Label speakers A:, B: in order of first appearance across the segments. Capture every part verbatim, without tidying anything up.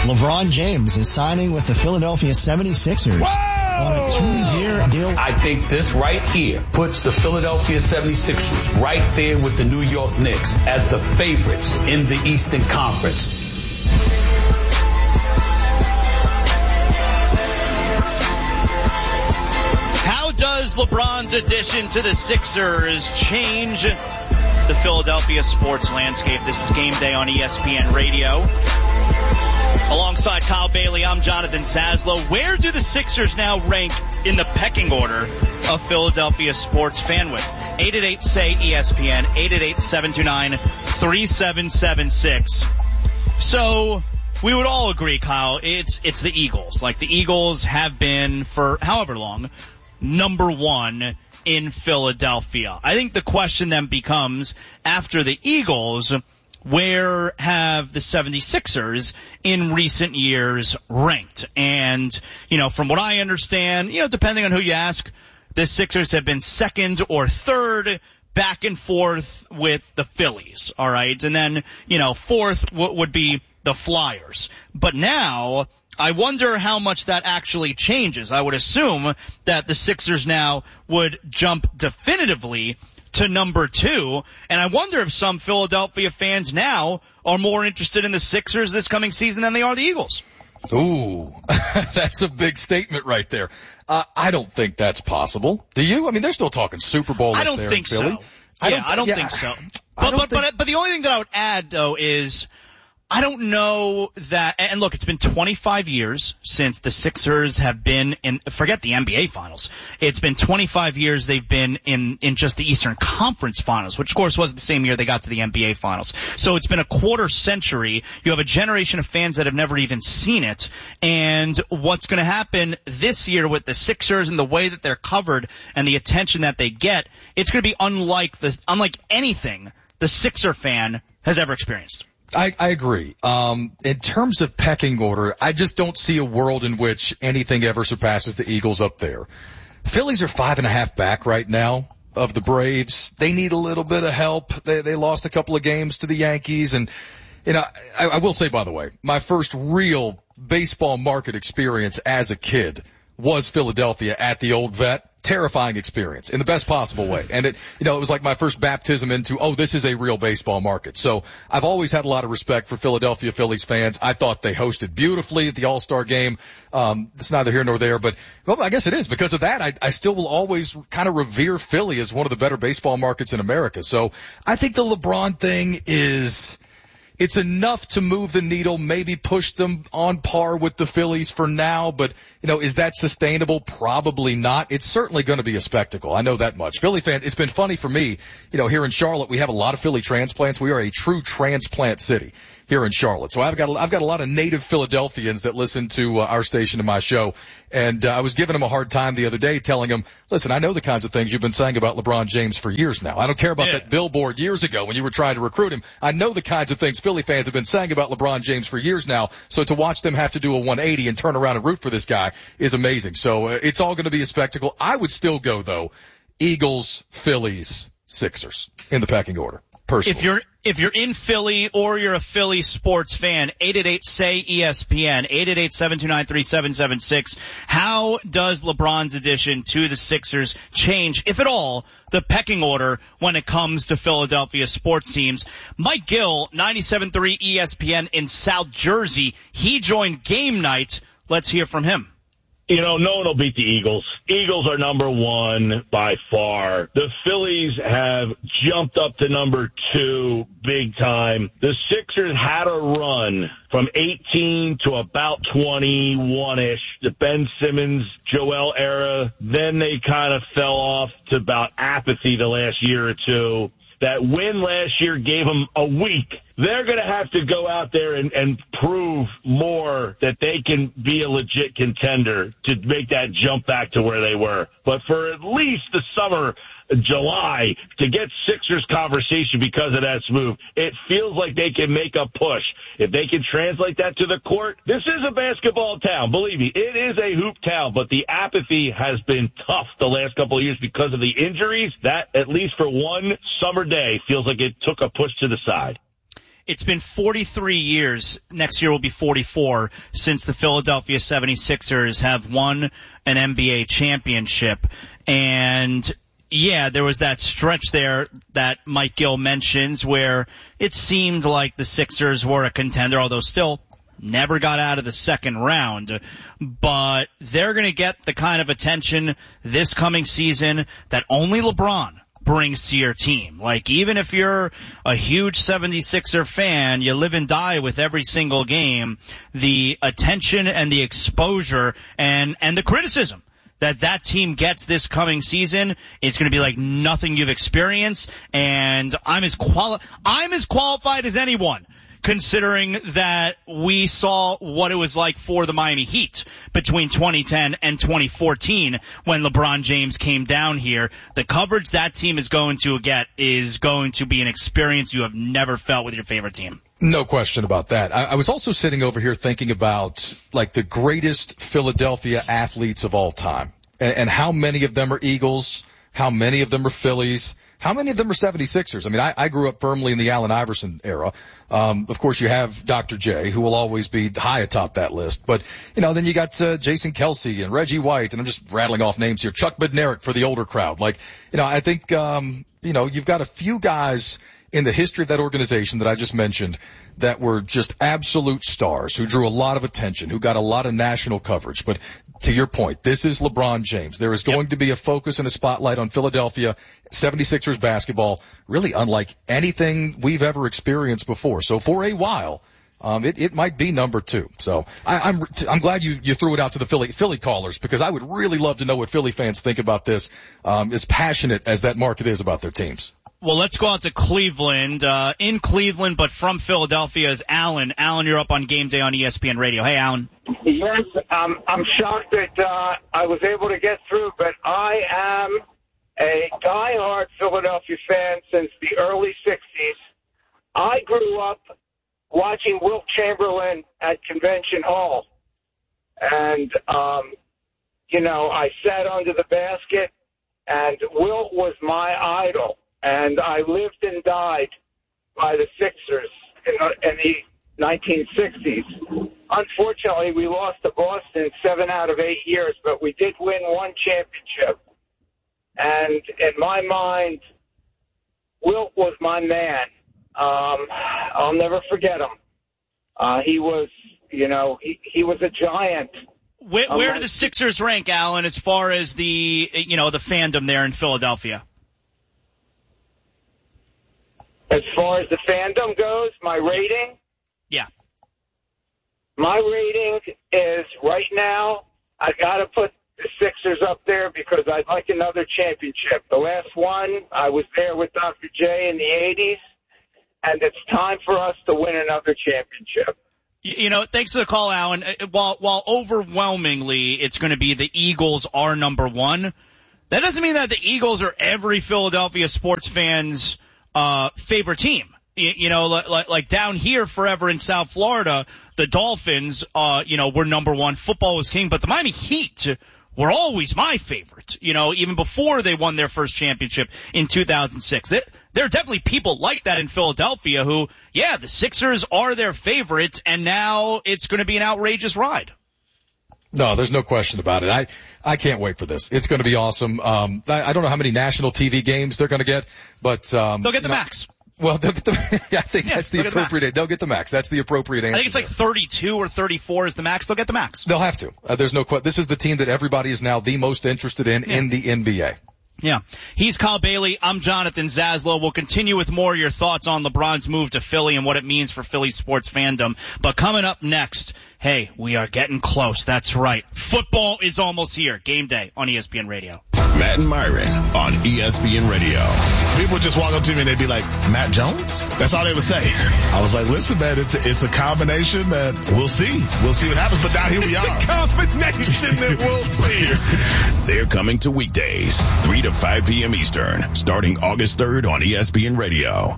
A: LeBron James is signing with the Philadelphia seventy-sixers. Whoa! On a two-year deal.
B: I think this right here puts the Philadelphia seventy-sixers right there with the New York Knicks as the favorites in the Eastern Conference.
C: How does LeBron's addition to the Sixers change the Philadelphia sports landscape? This is Game Day on E S P N Radio. Alongside Kyle Bailey, I'm Jonathan Saslow. Where do the Sixers now rank in the pecking order of Philadelphia sports fan with? eight eight eight, S A Y, E S P N, eight eight eight, seven two nine, three seven seven six. So we would all agree, Kyle, it's it's the Eagles. Like the Eagles have been for however long number one in Philadelphia. I think the question then becomes, after the Eagles, where have the seventy-sixers in recent years ranked? And, you know, from what I understand, you know, depending on who you ask, the Sixers have been second or third, back and forth with the Phillies, all right? And then, you know, fourth w- would be the Flyers. But now, I wonder how much that actually changes. I would assume that the Sixers now would jump definitively to number two, and I wonder if some Philadelphia fans now are more interested in the Sixers this coming season than they are the Eagles.
D: Ooh, that's a big statement right there. Uh, I don't think that's possible. Do you? I mean, they're still talking Super Bowl up
C: I don't
D: there
C: think
D: in Philly.
C: so.
D: I
C: yeah,
D: don't,
C: I don't
D: yeah,
C: think so.
D: I
C: But,
D: don't
C: but,
D: think...
C: but, but the only thing that I would add, though, is I don't know that, and look, it's been twenty-five years since the Sixers have been in, forget the N B A finals. It's been twenty-five years they've been in, in just the Eastern Conference finals, which of course was the same year they got to the N B A finals. So it's been a quarter century. You have a generation of fans that have never even seen it. And what's going to happen this year with the Sixers and the way that they're covered and the attention that they get, it's going to be unlike the, unlike anything the Sixer fan has ever experienced.
D: I, I agree. Um, in terms of pecking order, I just don't see a world in which anything ever surpasses the Eagles up there. Phillies are five and a half back right now of the Braves. They need a little bit of help. They, they lost a couple of games to the Yankees. And, you know, I, I will say, by the way, my first real baseball market experience as a kid was Philadelphia at the Old Vet. Terrifying experience in the best possible way. And it, you know, it was like my first baptism into, oh, this is a real baseball market. So I've always had a lot of respect for Philadelphia Phillies fans. I thought they hosted beautifully at the All-Star game. Um, it's neither here nor there, but, well, I guess it is. Because of that, I, I still will always kind of revere Philly as one of the better baseball markets in America. So I think the LeBron thing is, it's enough to move the needle, maybe push them on par with the Phillies for now, but, you know, is that sustainable? Probably not. It's certainly going to be a spectacle. I know that much. Philly fan, it's been funny for me, you know, here in Charlotte, we have a lot of Philly transplants. We are a true transplant city here in Charlotte. So I've got, I've got a lot of native Philadelphians that listen to uh, our station and my show. And uh, I was giving them a hard time the other day telling them, listen, I know the kinds of things you've been saying about LeBron James for years now. I don't care about yeah. that billboard years ago when you were trying to recruit him. I know the kinds of things Philly fans have been saying about LeBron James for years now. So to watch them have to do a one eighty and turn around and root for this guy is amazing. So uh, it's all going to be a spectacle. I would still go, though, Eagles, Phillies, Sixers in the pecking order. Personally.
C: If you're if you're in Philly or you're a Philly sports fan, eight eight eight, S A Y, E S P N, eight eight eight, seven two nine, three seven seven six. How does LeBron's addition to the Sixers change, if at all, the pecking order when it comes to Philadelphia sports teams? Mike Gill, ninety-seven point three E S P N in South Jersey, he joined Game Night. Let's hear from him.
E: You know, no one will beat the Eagles. Eagles are number one by far. The Phillies have jumped up to number two big time. The Sixers had a run from eighteen to about twenty-one-ish, the Ben Simmons, Joel era. Then they kind of fell off to about apathy the last year or two. That win last year gave them a week. They're going to have to go out there and, and prove more that they can be a legit contender to make that jump back to where they were. But for at least the summer, July, to get Sixers conversation because of that move, it feels like they can make a push. If they can translate that to the court, this is a basketball town. Believe me, it is a hoop town, but the apathy has been tough the last couple of years because of the injuries. That, at least for one summer day, feels like it took a push to the side.
C: it's been forty-three years, next year will be forty-four, since the Philadelphia seventy-sixers have won an N B A championship. And yeah, there was that stretch there that Mike Gill mentions where it seemed like the Sixers were a contender, although still never got out of the second round. But they're going to get the kind of attention this coming season that only LeBron brings to your team. Like, even if you're a huge seventy-sixer fan, you live and die with every single game, the attention and the exposure and, and the criticism that that team gets this coming season is going to be like nothing you've experienced. And I'm as quali- I'm as qualified as anyone, considering that we saw what it was like for the Miami Heat between twenty ten and twenty fourteen when LeBron James came down here. The coverage that team is going to get is going to be an experience you have never felt with your favorite team.
D: No question about that. I, I was also sitting over here thinking about, like, the greatest Philadelphia athletes of all time, and, and how many of them are Eagles, how many of them are Phillies, how many of them are seventy-sixers. I mean, I, I grew up firmly in the Allen Iverson era. Um, of course, you have Doctor J, who will always be high atop that list. But, you know, then you got uh, Jason Kelsey and Reggie White, and I'm just rattling off names here. Chuck Bednarik for the older crowd. Like, you know, I think, um, you know, you've got a few guys in the history of that organization that I just mentioned that were just absolute stars, who drew a lot of attention, who got a lot of national coverage. But to your point, this is LeBron James. There is going yep. to be a focus and a spotlight on Philadelphia seventy-sixers basketball, really unlike anything we've ever experienced before. So for a while, um, it, it might be number two. So I, I'm, I'm glad you, you threw it out to the Philly, Philly callers, because I would really love to know what Philly fans think about this, um, as passionate as that market is about their teams.
C: Well, let's go out to Cleveland. Uh, in Cleveland, but from Philadelphia, is Alan. Alan, you're up on Game Day on E S P N Radio. Hey, Alan.
F: Yes, um, I'm shocked that uh, I was able to get through, but I am a diehard Philadelphia fan since the early sixties. I grew up watching Wilt Chamberlain at Convention Hall. And, um, you know, I sat under the basket, and Wilt was my idol. And I lived and died by the Sixers in the, in the nineteen sixties. Unfortunately, we lost to Boston seven out of eight years, but we did win one championship. And in my mind, Wilt was my man. Um, I'll never forget him. Uh, he was, you know, he, he was a giant.
C: Where, where do the Sixers rank, Alan, as far as the, you know, the fandom there in Philadelphia?
F: As far as the fandom goes, my rating?
C: Yeah.
F: My rating is, right now, I got to put the Sixers up there because I'd like another championship. The last one, I was there with Doctor J in the eighties, and it's time for us to win another championship.
C: You know, thanks for the call, Alan. While, while overwhelmingly it's going to be the Eagles are number one, that doesn't mean that the Eagles are every Philadelphia sports fan's Uh, favorite team. You, you know, like, like down here forever in South Florida, the Dolphins, uh, you know, were number one. Football was king, but the Miami Heat were always my favorite, you know, even before they won their first championship in two thousand six. There, there are definitely people like that in Philadelphia who, yeah, the Sixers are their favorite, and now it's going to be an outrageous ride.
D: No, there's no question about it. I, I can't wait for this. It's going to be awesome. Um, I, I don't know how many national T V games they're going to get, but, um,
C: they'll get the
D: no,
C: max.
D: Well, the, the, I think yeah, that's the appropriate,
C: the
D: they'll get the max. That's the appropriate answer.
C: I think it's like thirty-two or thirty-four is the max. They'll get the max.
D: They'll have to. Uh, there's no question. This is the team that everybody is now the most interested in, yeah. in the N B A.
C: Yeah. He's Kyle Bailey. I'm Jonathan Zaslow. We'll continue with more of your thoughts on LeBron's move to Philly and what it means for Philly sports fandom. But coming up next, hey, we are getting close. That's right. Football is almost here. Game Day on E S P N Radio.
G: Matt and Myron on E S P N Radio.
H: People would just walk up to me and they'd be like, Matt Jones? That's all they would say. I was like, listen, man, it's a, it's a combination that we'll see. We'll see what happens. But now here we
G: it's
H: are.
G: It's a combination that we'll see. They're coming to weekdays, three to five p.m. Eastern, starting August third on E S P N Radio.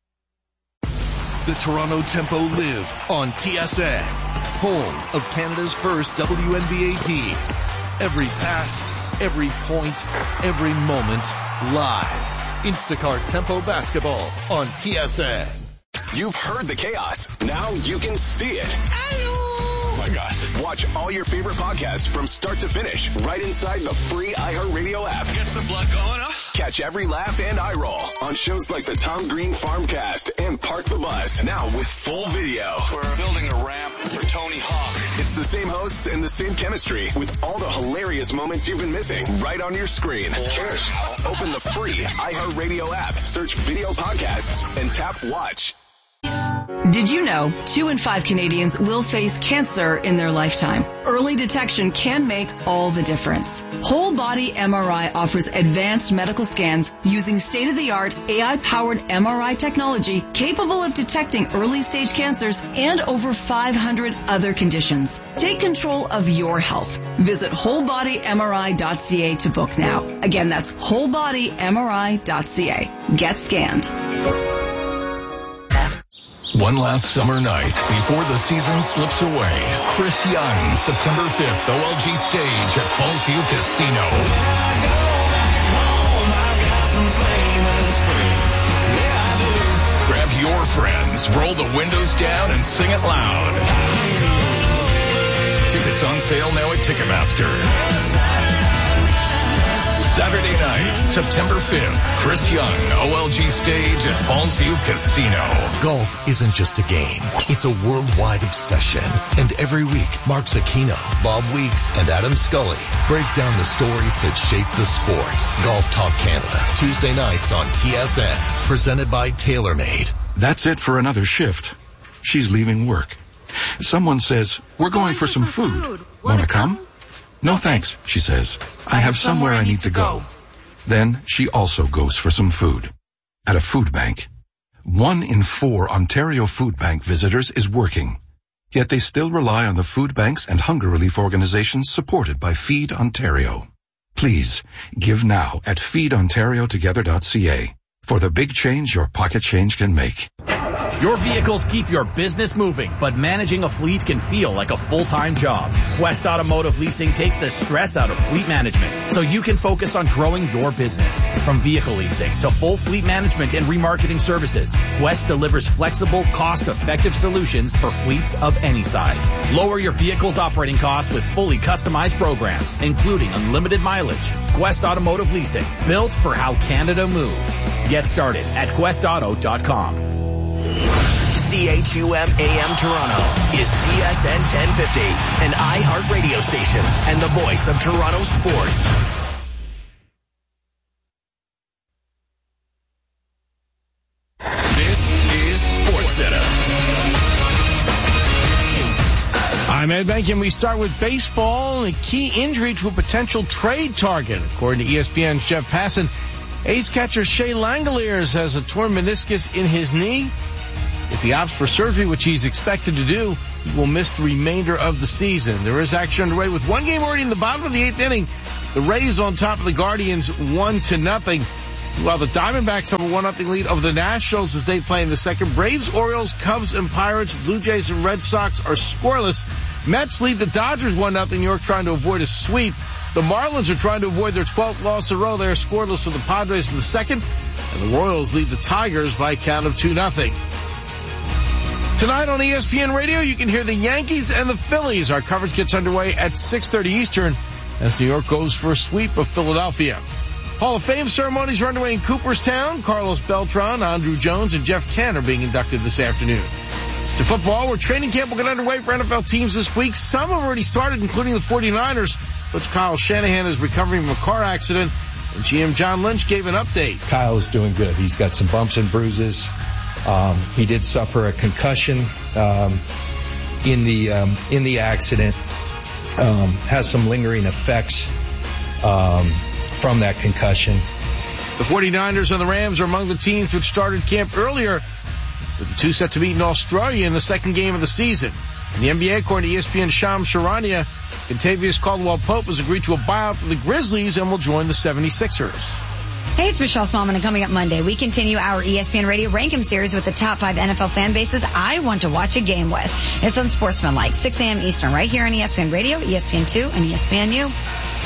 I: The Toronto Tempo live on T S N, home of Canada's first W N B A team. Every pass, every point, every moment, live. Instacart Tempo Basketball on T S N.
J: You've heard the chaos. Now you can see it. Oh my God. Watch all your favorite podcasts from start to finish right inside the free iHeartRadio app.
I: Gets the blood going, huh?
J: Catch every laugh and eye roll on shows like the Tom Green Farmcast and Park the Bus. Now with full video.
I: We're building a ramp for Tony Hawk.
J: It's the same hosts and the same chemistry with all the hilarious moments you've been missing right on your screen. Cheers. Open the free iHeartRadio app, search video podcasts, and tap watch.
K: Did you know two in five Canadians will face cancer in their lifetime? Early detection can make all the difference. Whole Body M R I offers advanced medical scans using state-of-the-art A I-powered M R I technology capable of detecting early-stage cancers and over five hundred other conditions. Take control of your health. Visit whole body M R I dot c a to book now. Again, that's whole body M R I dot c a. Get scanned.
L: One last summer night before the season slips away. Chris Young, September fifth, O L G stage at Fallsview Casino. Grab your friends, roll the windows down, and sing it loud. Tickets on sale now at Ticketmaster. Saturday night, September fifth, Chris Young, O L G stage at Fallsview Casino.
M: Golf isn't just a game. It's a worldwide obsession. And every week, Mark Zecchino, Bob Weeks, and Adam Scully break down the stories that shape the sport. Golf Talk Canada, Tuesday nights on T S N. Presented by TaylorMade.
N: That's it for another shift. She's leaving work. Someone says, we're going, going for, for some, some food. food. Want to come? No thanks, she says. I have somewhere I need to go. Then she also goes for some food. At a food bank. One in four Ontario Food Bank visitors is working. Yet they still rely on the food banks and hunger relief organizations supported by Feed Ontario. Please, give now at feed ontario together dot c a for the big change your pocket change can make.
O: Your vehicles keep your business moving, but managing a fleet can feel like a full-time job. Quest Automotive Leasing takes the stress out of fleet management, so you can focus on growing your business. From vehicle leasing to full fleet management and remarketing services, Quest delivers flexible, cost-effective solutions for fleets of any size. Lower your vehicle's operating costs with fully customized programs, including unlimited mileage. Quest Automotive Leasing, built for how Canada moves. Get started at quest auto dot com.
P: C H U M A M Toronto is T S N ten fifty, an iHeart radio station and the voice of Toronto sports.
L: This is SportsCenter.
Q: I'm Ed Benkin. We start with baseball and a key injury to a potential trade target. According to E S P N's Jeff Passan, ace catcher Shea Langoliers has a torn meniscus in his knee. If he opts for surgery, which he's expected to do, he will miss the remainder of the season. There is action underway with one game already in the bottom of the eighth inning. The Rays on top of the Guardians one to nothing. While the Diamondbacks have a one nothing lead over the Nationals as they play in the second. Braves, Orioles, Cubs, and Pirates, Blue Jays, and Red Sox are scoreless. Mets lead the Dodgers one nothing. New York trying to avoid a sweep. The Marlins are trying to avoid their twelfth loss in a row. They are scoreless with the Padres in the second. And the Royals lead the Tigers by a count of two nothing. Tonight on E S P N Radio, you can hear the Yankees and the Phillies. Our coverage gets underway at six thirty Eastern as New York goes for a sweep of Philadelphia. Hall of Fame ceremonies are underway in Cooperstown. Carlos Beltran, Andrew Jones, and Jeff Cann are being inducted this afternoon. To football, where training camp will get underway for N F L teams this week. Some have already started, including the forty-niners. Coach Kyle Shanahan is recovering from a car accident, and G M John Lynch gave an update.
R: Kyle is doing good. He's got some bumps and bruises. Um, he did suffer a concussion um, in the um, in the accident. Um, has some lingering effects um, from that concussion.
Q: The forty-niners and the Rams are among the teams which started camp earlier, with the two set to meet in Australia in the second game of the season. In the N B A, according to E S P N's Shams Charania, Contavious Caldwell-Pope has agreed to a buyout from the Grizzlies and will join the seventy-sixers.
S: Hey, it's Michelle Smallman, and coming up Monday, we continue our E S P N Radio Rank 'em series with the top five N F L fan bases I want to watch a game with. It's on Sportsmanlike, six a.m. Eastern, right here on E S P N Radio, E S P N two, and E S P N U.